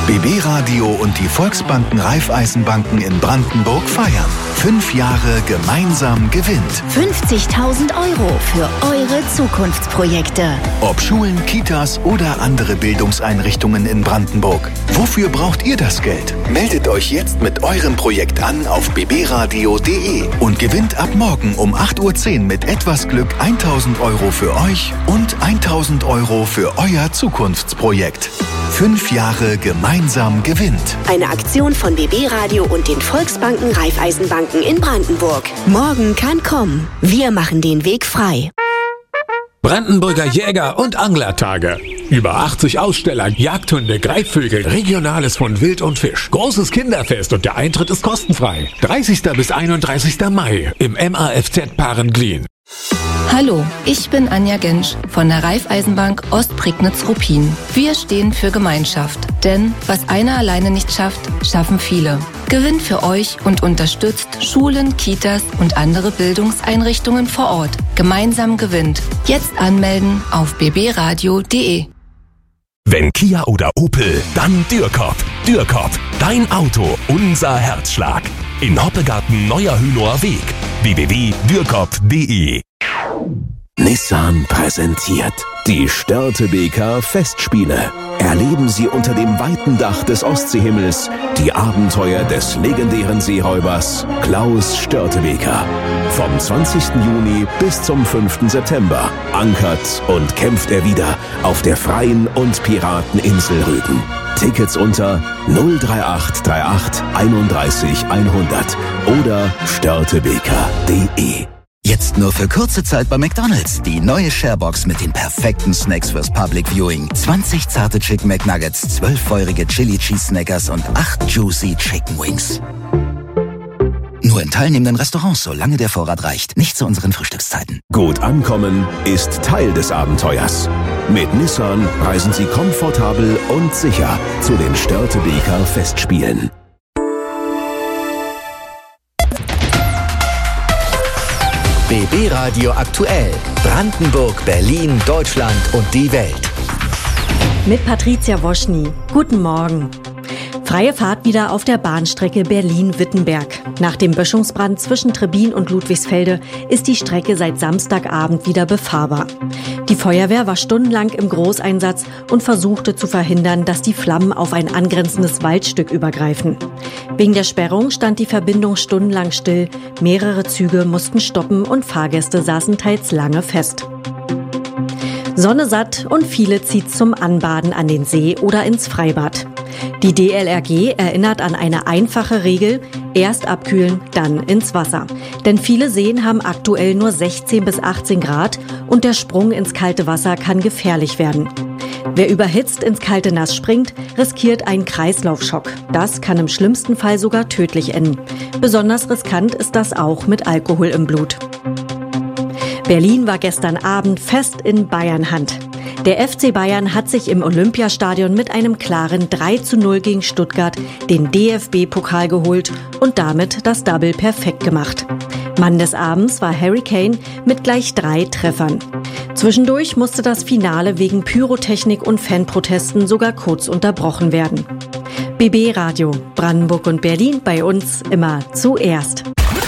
BB Radio und die Volksbanken Raiffeisenbanken in Brandenburg feiern. 5 Jahre gemeinsam gewinnt. 50.000 € für eure Zukunftsprojekte. Ob Schulen, Kitas oder andere Bildungseinrichtungen in Brandenburg. Wofür braucht ihr das Geld? Meldet euch jetzt mit eurem Projekt an auf bbradio.de und gewinnt ab morgen um 8:10 Uhr mit etwas Glück 1.000 € für euch und 1.000 € für euer Zukunftsprojekt. 5 Jahre gemeinsam gewinnt. Eine Aktion von BB Radio und den Volksbanken Raiffeisenbanken in Brandenburg. Morgen kann kommen. Wir machen den Weg frei. Brandenburger Jäger- und Anglertage. Über 80 Aussteller, Jagdhunde, Greifvögel, Regionales von Wild und Fisch. Großes Kinderfest und der Eintritt ist kostenfrei. 30. bis 31. Mai im MAFZ Parenglien. Hallo, ich bin Anja Gensch von der Raiffeisenbank Ostprignitz-Ruppin. Wir stehen für Gemeinschaft, denn was einer alleine nicht schafft, schaffen viele. Gewinnt für euch und unterstützt Schulen, Kitas und andere Bildungseinrichtungen vor Ort. Gemeinsam gewinnt. Jetzt anmelden auf bbradio.de. Wenn Kia oder Opel, dann Dürkop. Dürkop, dein Auto, unser Herzschlag. In Hoppegarten Neuer Hünower Weg. www.dürkop.de. Nissan präsentiert die Störtebeker Festspiele. Erleben Sie unter dem weiten Dach des Ostseehimmels die Abenteuer des legendären Seeräubers Klaus Störtebeker. Vom 20. Juni bis zum 5. September ankert und kämpft er wieder auf der freien und Pirateninsel Rügen. Tickets unter 03838 31 100 oder störtebeker.de. Jetzt nur für kurze Zeit bei McDonald's. Die neue Sharebox mit den perfekten Snacks fürs Public Viewing. 20 zarte Chicken McNuggets, 12 feurige Chili Cheese Snackers und 8 juicy Chicken Wings. Nur in teilnehmenden Restaurants, solange der Vorrat reicht. Nicht zu unseren Frühstückszeiten. Gut ankommen ist Teil des Abenteuers. Mit Nissan reisen Sie komfortabel und sicher zu den Störtebeker Festspielen. BB Radio aktuell. Brandenburg, Berlin, Deutschland und die Welt. Mit Patricia Woschny. Guten Morgen. Freie Fahrt wieder auf der Bahnstrecke Berlin-Wittenberg. Nach dem Böschungsbrand zwischen Trebin und Ludwigsfelde ist die Strecke seit Samstagabend wieder befahrbar. Die Feuerwehr war stundenlang im Großeinsatz und versuchte zu verhindern, dass die Flammen auf ein angrenzendes Waldstück übergreifen. Wegen der Sperrung stand die Verbindung stundenlang still, mehrere Züge mussten stoppen und Fahrgäste saßen teils lange fest. Sonne satt und viele zieht zum Anbaden an den See oder ins Freibad. Die DLRG erinnert an eine einfache Regel: erst abkühlen, dann ins Wasser. Denn viele Seen haben aktuell nur 16 bis 18 Grad und der Sprung ins kalte Wasser kann gefährlich werden. Wer überhitzt ins kalte Nass springt, riskiert einen Kreislaufschock. Das kann im schlimmsten Fall sogar tödlich enden. Besonders riskant ist das auch mit Alkohol im Blut. Berlin war gestern Abend fest in Bayernhand. Der FC Bayern hat sich im Olympiastadion mit einem klaren 3:0 gegen Stuttgart den DFB-Pokal geholt und damit das Double perfekt gemacht. Mann des Abends war Harry Kane mit gleich 3 Treffern. Zwischendurch musste das Finale wegen Pyrotechnik und Fanprotesten sogar kurz unterbrochen werden. BB Radio, Brandenburg und Berlin, bei uns immer zuerst.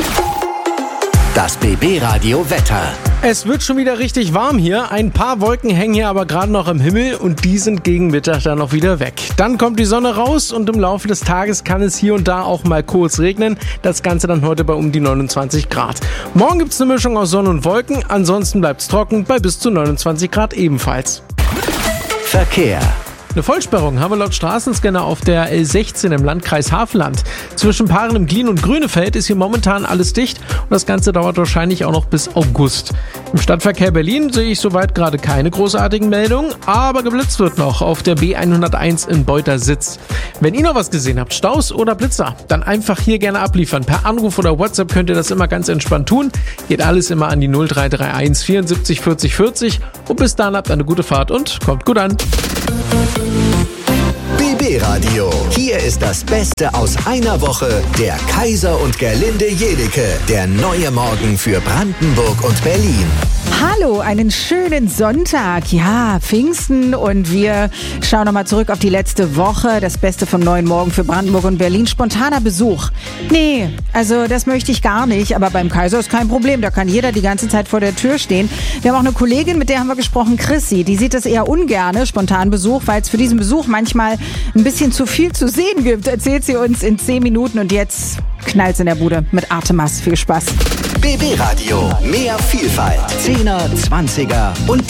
Das BB Radio Wetter. Es wird schon wieder richtig warm hier. Ein paar Wolken hängen hier aber gerade noch im Himmel und die sind gegen Mittag dann auch wieder weg. Dann kommt die Sonne raus und im Laufe des Tages kann es hier und da auch mal kurz regnen. Das Ganze dann heute bei um die 29 Grad. Morgen gibt es eine Mischung aus Sonne und Wolken. Ansonsten bleibt es trocken bei bis zu 29 Grad ebenfalls. Verkehr. Eine Vollsperrung haben wir laut Straßenscanner auf der L16 im Landkreis Havelland. Zwischen Paaren im Glien und Grünefeld ist hier momentan alles dicht und das Ganze dauert wahrscheinlich auch noch bis August. Im Stadtverkehr Berlin sehe ich soweit gerade keine großartigen Meldungen, aber geblitzt wird noch auf der B101 in Beutersitz. Wenn ihr noch was gesehen habt, Staus oder Blitzer, dann einfach hier gerne abliefern. Per Anruf oder WhatsApp könnt ihr das immer ganz entspannt tun. Geht alles immer an die 0331 74 40 40 und bis dann habt eine gute Fahrt und kommt gut an. BB Radio. Hier Hier ist das Beste aus einer Woche. Der Kaiser und Gerlinde Jedecke. Der neue Morgen für Brandenburg und Berlin. Hallo, einen schönen Sonntag. Ja, Pfingsten und wir schauen nochmal zurück auf die letzte Woche. Das Beste vom neuen Morgen für Brandenburg und Berlin. Spontaner Besuch. Nee, also das möchte ich gar nicht. Aber beim Kaiser ist kein Problem. Da kann jeder die ganze Zeit vor der Tür stehen. Wir haben auch eine Kollegin, mit der haben wir gesprochen, Chrissy. Die sieht das eher ungerne, spontanen Besuch, weil es für diesen Besuch manchmal ein bisschen zu viel zu sehen gibt. Erzählt sie uns in 10 Minuten und jetzt knallt's in der Bude mit Artemas. Viel Spaß. BB Radio. Mehr Vielfalt. 10er, 20er und